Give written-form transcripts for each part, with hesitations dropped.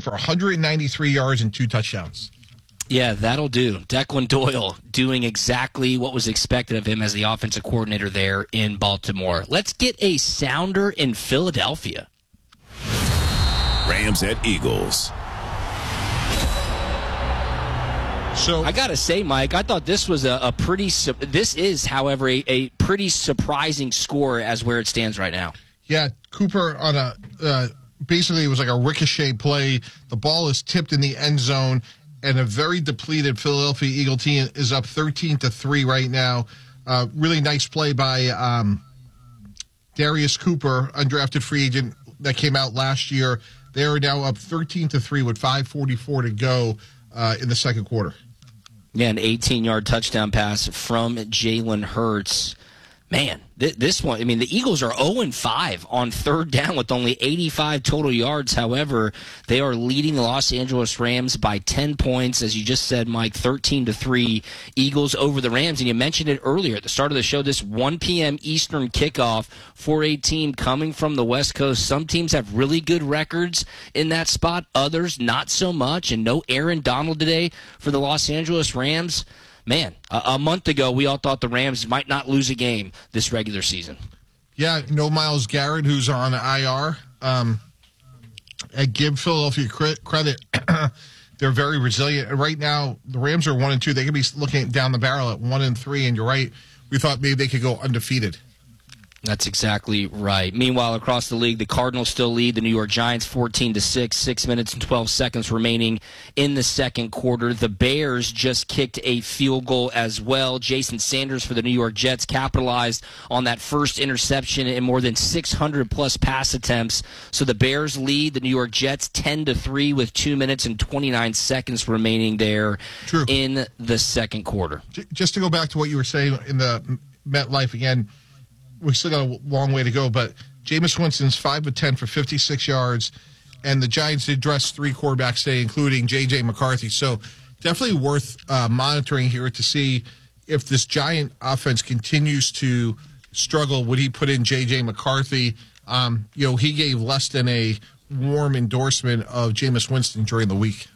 for 193 yards and 2 touchdowns. Yeah, that'll do. Declan Doyle doing exactly what was expected of him as the offensive coordinator there in Baltimore. Let's get a sounder in Philadelphia. Rams at Eagles. So I got to say, Mike, I thought this was this is, however, a pretty surprising score as where it stands right now. Yeah, Cooper on a basically it was like a ricochet play. The ball is tipped in the end zone, and a very depleted Philadelphia Eagle team is up 13-3 right now. Really nice play by Darius Cooper, undrafted free agent that came out last year. They are now up 13-3 with 5:44 to go in the second quarter. Yeah, an 18-yard touchdown pass from Jalen Hurts. Man, this one, I mean, the Eagles are 0-5 on third down with only 85 total yards. However, they are leading the Los Angeles Rams by 10 points. As you just said, Mike, 13-3 Eagles over the Rams. And you mentioned it earlier at the start of the show, this 1 p.m. Eastern kickoff for a team coming from the West Coast. Some teams have really good records in that spot, others not so much. And no Aaron Donald today for the Los Angeles Rams. Man, a month ago, we all thought the Rams might not lose a game this regular season. Yeah, no Myles Garrett, who's on IR. I give Philadelphia credit. They're very resilient. Right now, the Rams are 1-2. They could be looking down the barrel at 1-3, and you're right. We thought maybe they could go undefeated. That's exactly right. Meanwhile, across the league, the Cardinals still lead the New York Giants 14-6, 6 minutes and 12 seconds remaining in the second quarter. The Bears just kicked a field goal as well. Jason Sanders for the New York Jets capitalized on that first interception in more than 600-plus pass attempts. So the Bears lead the New York Jets 10-3 with 2 minutes and 29 seconds remaining there in the second quarter. Just to go back to what you were saying in the MetLife again, we still got a long way to go, but Jameis Winston's 5 of 10 for 56 yards, and the Giants did dress 3 quarterbacks today, including J.J. McCarthy. So definitely worth monitoring here to see if this Giant offense continues to struggle. Would he put in J.J. McCarthy? He gave less than a warm endorsement of Jameis Winston during the week.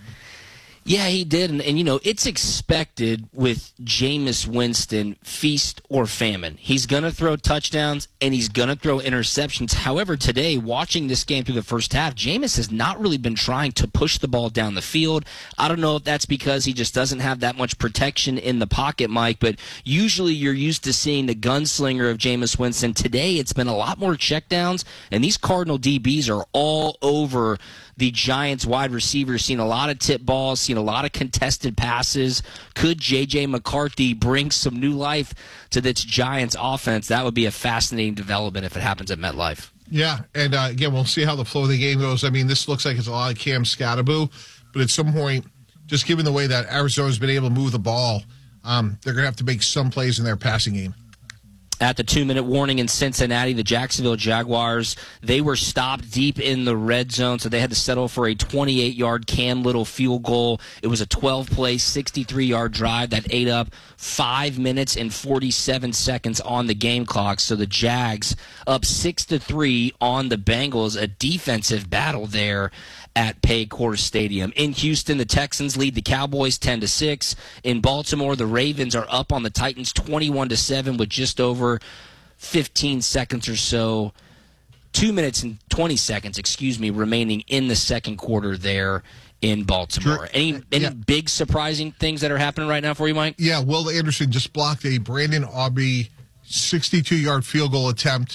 Yeah, he did. And it's expected with Jameis Winston, feast or famine. He's going to throw touchdowns, and he's going to throw interceptions. However, today, watching this game through the first half, Jameis has not really been trying to push the ball down the field. I don't know if that's because he just doesn't have that much protection in the pocket, Mike, but usually you're used to seeing the gunslinger of Jameis Winston. Today, it's been a lot more checkdowns, and these Cardinal DBs are all over the Giants wide receivers, seen a lot of tip balls, seen a lot of contested passes. Could J.J. McCarthy bring some new life to this Giants offense? That would be a fascinating development if it happens at MetLife. Yeah, and again, we'll see how the flow of the game goes. I mean, this looks like it's a lot of Cam Scatterboo, but at some point, just given the way that Arizona's been able to move the ball, they're going to have to make some plays in their passing game. At the 2-minute warning in Cincinnati, the Jacksonville Jaguars, they were stopped deep in the red zone, so they had to settle for a 28-yard Cam Little field goal. It was a 12-play, 63-yard drive that ate up 5 minutes and 47 seconds on the game clock. So the Jags up 6-3 on the Bengals, a defensive battle there at Paycor Stadium. In Houston, the Texans lead the Cowboys 10-6. In Baltimore, the Ravens are up on the Titans 21-7 with just over 15 seconds or so, 2 minutes and 20 seconds, remaining in the second quarter there in Baltimore. Any big surprising things that are happening right now for you, Mike? Yeah, Will Anderson just blocked a Brandon Aubrey 62-yard field goal attempt.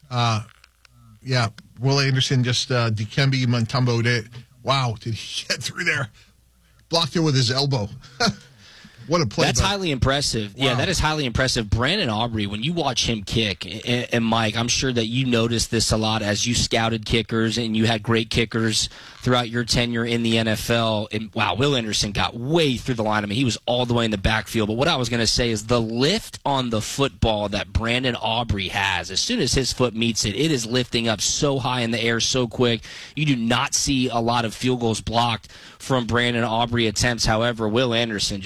Will Anderson just Dikembe Mutombo'd it. Wow, did he get through there? Blocked it with his elbow. What a play. That's highly impressive. Wow. Yeah, that is highly impressive. Brandon Aubrey, when you watch him kick, and Mike, I'm sure that you noticed this a lot as you scouted kickers and you had great kickers throughout your tenure in the NFL. And wow, Will Anderson got way through the line. I mean, he was all the way in the backfield. But what I was going to say is the lift on the football that Brandon Aubrey has, as soon as his foot meets it, it is lifting up so high in the air so quick. You do not see a lot of field goals blocked from Brandon Aubrey attempts. However, Will Anderson just blew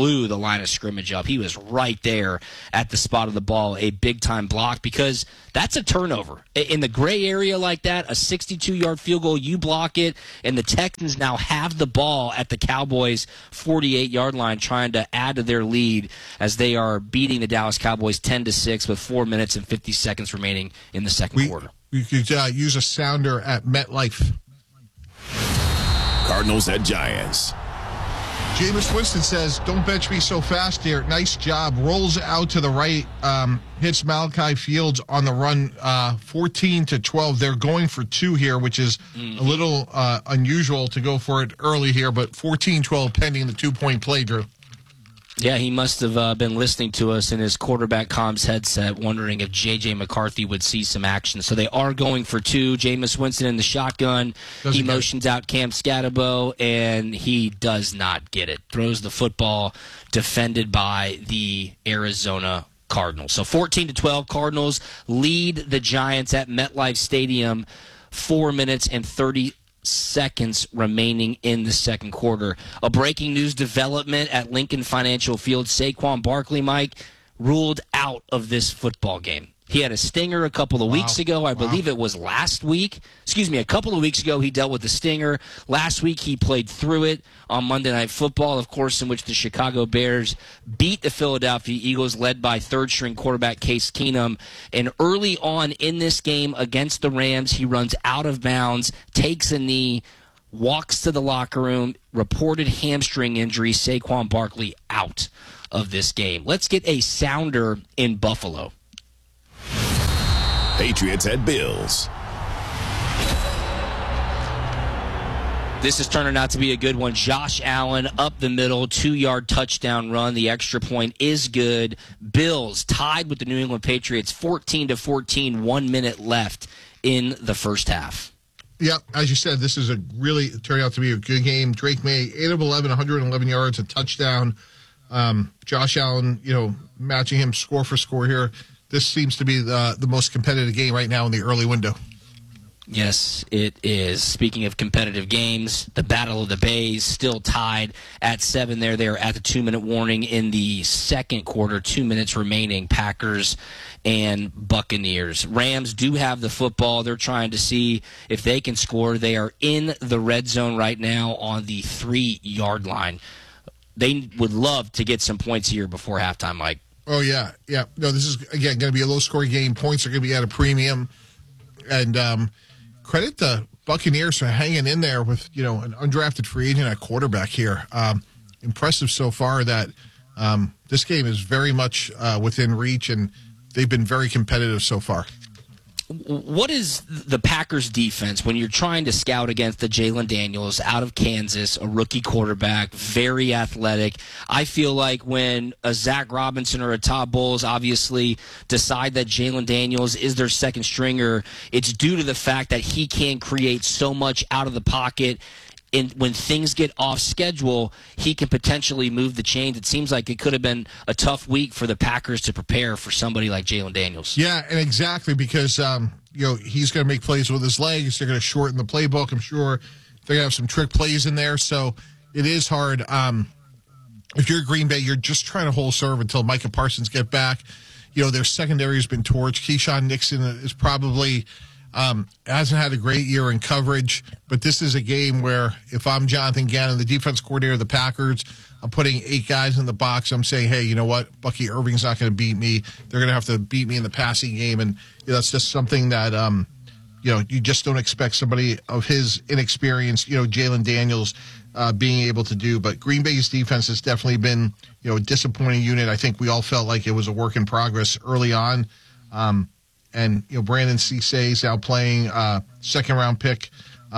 blew the line of scrimmage up. He was right there at the spot of the ball, a big-time block, because that's a turnover. In the gray area like that, a 62-yard field goal, you block it, and the Texans now have the ball at the Cowboys' 48-yard line trying to add to their lead as they are beating the Dallas Cowboys 10-6 with 4 minutes and 50 seconds remaining in the second quarter. We could use a sounder at MetLife. Cardinals at Giants. Jameis Winston says, "Don't bench me so fast here. Nice job." Rolls out to the right, hits Malachi Fields on the run, 14-12. They're going for 2 here, which is a little unusual to go for it early here, but 14-12 pending the 2-point play, Drew. Yeah, he must have been listening to us in his quarterback comms headset, wondering if J.J. McCarthy would see some action. So they are going for 2. Jameis Winston in the shotgun. He motions out Cam Scatterbo, and he does not get it. Throws the football, defended by the Arizona Cardinals. So 14-12, Cardinals lead the Giants at MetLife Stadium. 4 minutes and 30 seconds remaining in the second quarter. A breaking news development at Lincoln Financial Field. Saquon Barkley, Mike, ruled out of this football game. He had a stinger a couple of weeks ago. I believe it was last week. Excuse me, a couple of weeks ago he dealt with the stinger. Last week he played through it on Monday Night Football, of course, in which the Chicago Bears beat the Philadelphia Eagles, led by third-string quarterback Case Keenum. And early on in this game against the Rams, he runs out of bounds, takes a knee, walks to the locker room, reported hamstring injury. Saquon Barkley out of this game. Let's get a sounder in Buffalo. Patriots at Bills. This is turning out to be a good one. Josh Allen up the middle, 2-yard touchdown run. The extra point is good. Bills tied with the New England Patriots, 14-14, 1 minute left in the first half. Yeah, as you said, this is turned out to be a good game. Drake May, 8 of 11, 111 yards, a touchdown. Josh Allen, matching him score for score here. This seems to be the most competitive game right now in the early window. Yes, it is. Speaking of competitive games, the Battle of the Bays still tied at 7 there. They are at the 2-minute warning in the second quarter, 2 minutes remaining, Packers and Buccaneers. Rams do have the football. They're trying to see if they can score. They are in the red zone right now on the 3-yard line. They would love to get some points here before halftime, Mike. Oh, yeah. Yeah. No, this is, again, going to be a low-scoring game. Points are going to be at a premium. And credit the Buccaneers for hanging in there with, an undrafted free agent at quarterback here. Impressive so far that this game is very much within reach, and they've been very competitive so far. What is the Packers defense when you're trying to scout against the Jalen Daniels out of Kansas, a rookie quarterback, very athletic? I feel like when a Zach Robinson or a Todd Bowles obviously decide that Jalen Daniels is their second stringer, it's due to the fact that he can create so much out of the pocket. And when things get off schedule, he can potentially move the chains. It seems like it could have been a tough week for the Packers to prepare for somebody like Jalen Daniels. Yeah, and exactly, because he's going to make plays with his legs. They're going to shorten the playbook. I'm sure they're going to have some trick plays in there. So it is hard. If you're Green Bay, you're just trying to hold serve until Micah Parsons get back. Their secondary has been torched. Keyshawn Nixon is probably hasn't had a great year in coverage, but this is a game where if I'm Jonathan Gannon, the defense coordinator of the Packers, I'm putting 8 guys in the box. I'm saying, hey, you know what? Bucky Irving's not going to beat me. They're going to have to beat me in the passing game, and that's just something that you just don't expect somebody of his inexperience, Jalen Daniels, being able to do. But Green Bay's defense has definitely been, a disappointing unit. I think we all felt like it was a work in progress early on. And, Brandon Cisse is now playing second-round pick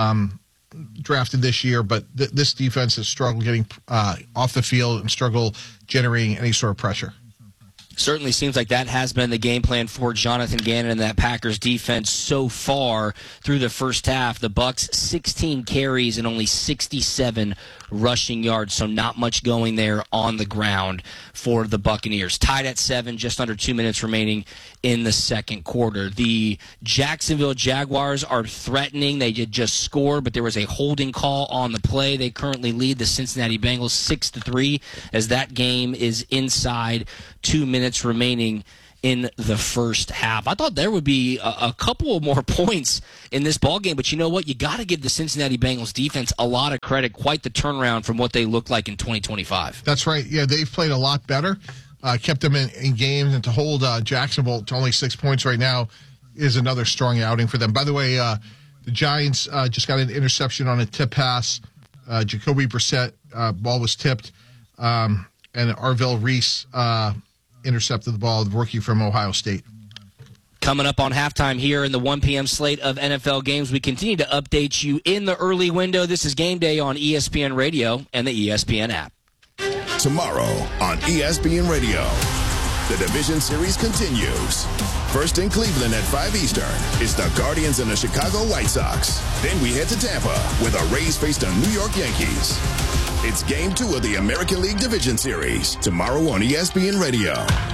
drafted this year. But this defense has struggled getting off the field and struggled generating any sort of pressure. Certainly seems like that has been the game plan for Jonathan Gannon and that Packers defense so far through the first half. The Bucs 16 carries and only 67 rushing yards, so not much going there on the ground for the Buccaneers. Tied at 7, just under 2 minutes remaining in the second quarter. The Jacksonville Jaguars are threatening. They did just score, but there was a holding call on the play. They currently lead the Cincinnati Bengals 6-3 as that game is inside 2 minutes remaining in the first half. I thought there would be a couple of more points in this ballgame, but you know what? You got to give the Cincinnati Bengals defense a lot of credit. Quite the turnaround from what they looked like in 2025. That's right. Yeah, they've played a lot better, kept them in games, and to hold Jacksonville to only 6 points right now is another strong outing for them. By the way, the Giants just got an interception on a tip pass. Jacoby Brissett ball was tipped, and Arvell Reese intercepted the ball, the rookie from Ohio State. Coming up on halftime here in the 1 p.m. slate of NFL games, we continue to update you in the early window. This is Game Day on ESPN Radio and the ESPN app. Tomorrow on ESPN Radio, the Division Series continues. First in Cleveland at 5 Eastern is the Guardians and the Chicago White Sox. Then we head to Tampa, where the Rays face the New York Yankees. It's Game 2 of the American League Division Series, tomorrow on ESPN Radio.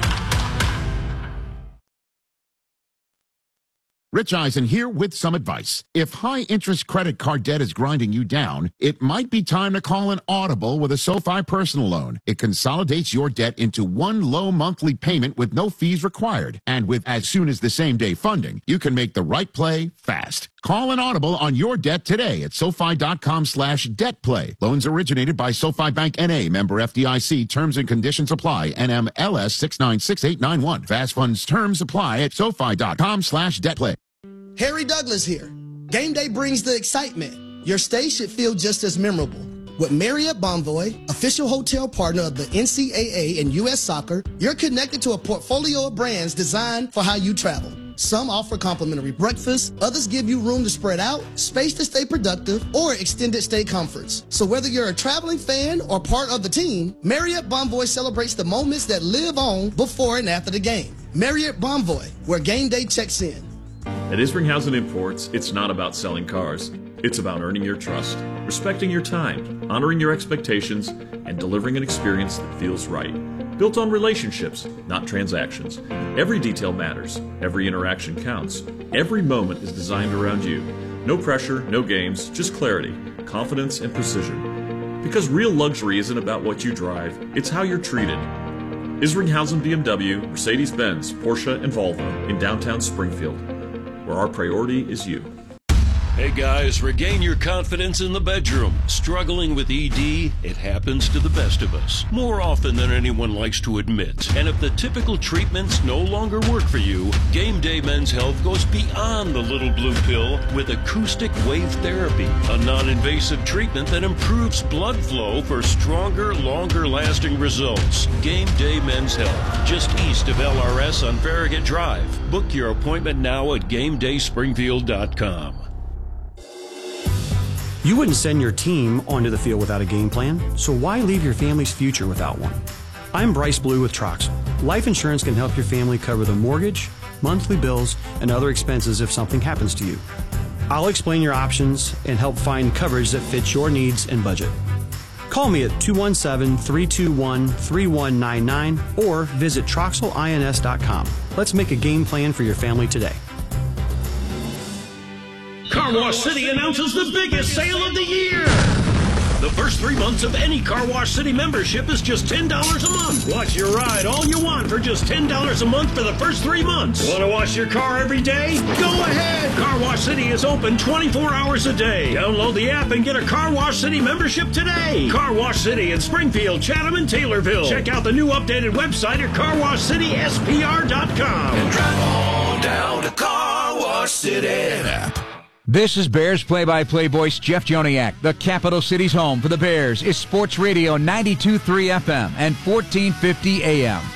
Rich Eisen here with some advice. If high-interest credit card debt is grinding you down, it might be time to call an audible with a SoFi personal loan. It consolidates your debt into one low monthly payment with no fees required. And with as soon as the same-day funding, you can make the right play fast. Call an audible on your debt today at SoFi.com/debtplay. Loans originated by SoFi Bank N.A., member FDIC. Terms and conditions apply. NMLS 696891. Fast funds terms apply at SoFi.com/debtplay. Harry Douglas here. Game day brings the excitement. Your stay should feel just as memorable. With Marriott Bonvoy, official hotel partner of the NCAA and U.S. Soccer, you're connected to a portfolio of brands designed for how you travel. Some offer complimentary breakfast, others give you room to spread out, space to stay productive, or extended stay comforts. So whether you're a traveling fan or part of the team, Marriott Bonvoy celebrates the moments that live on before and after the game. Marriott Bonvoy, where game day checks in. At Isringhausen Imports, it's not about selling cars. It's about earning your trust, respecting your time, honoring your expectations, and delivering an experience that feels right. Built on relationships, not transactions. Every detail matters. Every interaction counts. Every moment is designed around you. No pressure, no games, just clarity, confidence, and precision. Because real luxury isn't about what you drive, it's how you're treated. Isringhausen BMW, Mercedes-Benz, Porsche, and Volvo in downtown Springfield, where our priority is you. Hey guys, regain your confidence in the bedroom. Struggling with ED? It happens to the best of us, more often than anyone likes to admit. And if the typical treatments no longer work for you, Game Day Men's Health goes beyond the little blue pill with acoustic wave therapy, a non-invasive treatment that improves blood flow for stronger, longer-lasting results. Game Day Men's Health, just east of LRS on Farragut Drive. Book your appointment now at GameDaySpringfield.com. You wouldn't send your team onto the field without a game plan, so why leave your family's future without one? I'm Bryce Blue with Troxel. Life insurance can help your family cover the mortgage, monthly bills, and other expenses if something happens to you. I'll explain your options and help find coverage that fits your needs and budget. Call me at 217-321-3199 or visit TroxelINS.com. Let's make a game plan for your family today. Car Wash City announces the biggest sale of the year. The first 3 months of any Car Wash City membership is just $10 a month. Watch your ride all you want for just $10 a month for the first 3 months. Want to wash your car every day? Go ahead. Car Wash City is open 24 hours a day. Download the app and get a Car Wash City membership today. Car Wash City in Springfield, Chatham, and Taylorville. Check out the new updated website at CarWashCitySPR.com. And drive on down to Car Wash City app. This is Bears play-by-play voice Jeff Joniak. The capital city's home for the Bears is Sports Radio 92.3 FM and 1450 AM.